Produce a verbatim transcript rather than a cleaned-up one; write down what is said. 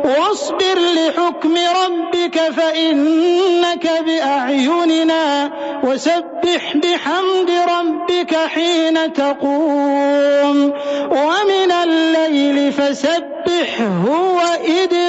واصبر لحكم ربك فإنك بأعيننا وسبح بحمد ربك حين تقوم ومن الليل فسبحه وإدبار